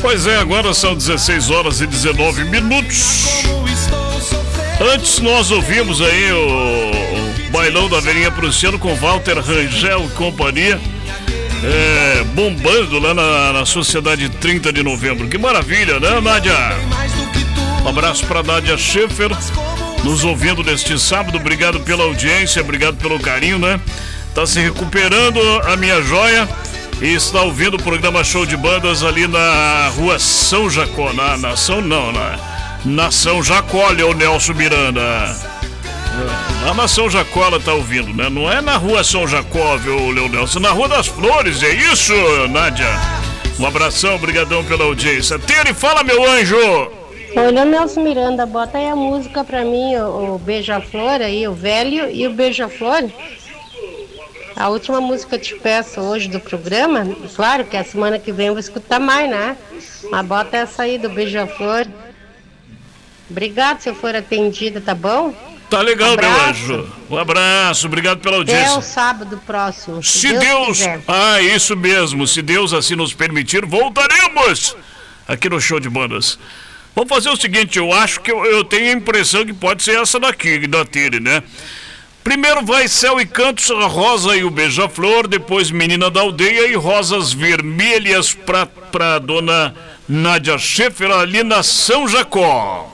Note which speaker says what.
Speaker 1: Pois é, agora são 16 horas e 19 minutos. Antes nós ouvimos aí o Bailão da Verinha Prussiano com Walter Rangel e companhia, bombando lá na Sociedade 30 de Novembro. Que maravilha, né, Nádia? Um abraço pra Nádia Schaefer, nos ouvindo neste sábado. Obrigado pela audiência, obrigado pelo carinho, né? Tá se recuperando a minha joia e está ouvindo o programa Show de Bandas ali na Rua São Jacó, na São Jacó, o Nelson Miranda. Lá na São Jacó ela tá ouvindo, né? Não é na Rua São Jacó, viu, Leonelson? Na Rua das Flores, é isso, Nádia? Um abração, brigadão pela audiência. Tere, fala, meu anjo!
Speaker 2: Olha, Nelson Miranda, bota aí a música pra mim, o Beija-Flor aí, o Velho e o Beija-Flor. A última música que eu te peço hoje do programa, claro que a semana que vem eu vou escutar mais, né? Mas bota essa aí do Beija-Flor. Obrigado se eu for atendida, tá bom?
Speaker 1: Tá legal, meu anjo. Um abraço, obrigado pela audiência.
Speaker 2: Até o sábado próximo.
Speaker 1: Se Deus isso mesmo, se Deus assim nos permitir, voltaremos aqui no Show de Bandas. Vamos fazer o seguinte, eu acho que eu tenho a impressão que pode ser essa daqui, da Tire, né? Primeiro vai Céu e Cantos, a Rosa e o Beija-Flor, depois Menina da Aldeia e Rosas Vermelhas pra dona Nádia Schaefer ali na São Jacó.